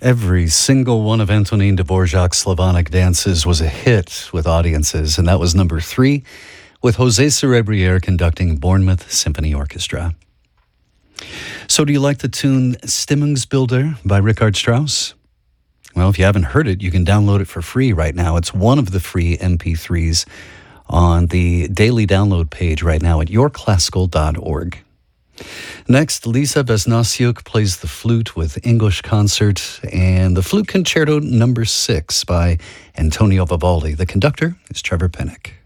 Every single one of Antonin Dvorak's Slavonic dances was a hit with audiences, and that was number 3, with José Cerebriere conducting Bournemouth Symphony Orchestra. So do you like the tune Stimmungsbilder by Richard Strauss? Well, if you haven't heard it, you can download it for free right now. It's one of the free MP3s on the daily download page right now at yourclassical.org. Next, Lisa Vesnasiuk plays the flute with English Concert and the Flute Concerto No. 6 by Antonio Vivaldi. The conductor is Trevor Pinnock.